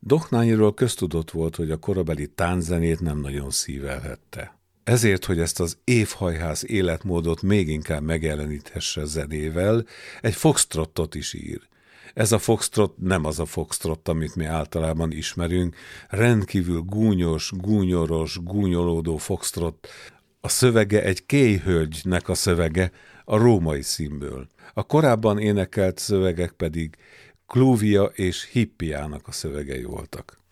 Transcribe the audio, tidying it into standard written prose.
Dohnányiról köztudott volt, hogy a korabeli tánczenét nem nagyon szívelhette. Ezért, hogy ezt az évhajhász életmódot még inkább megjeleníthesse zenével, egy foxtrottot is ír. Ez a foxtrot nem az a foxtrot, amit mi általában ismerünk, rendkívül gúnyos, gúnyoros, gúnyolódó foxtrot. A szövege egy kéjhölgynek a szövege, a római színből. A korábban énekelt szövegek pedig Kluvia és Hippiának a szövegei voltak.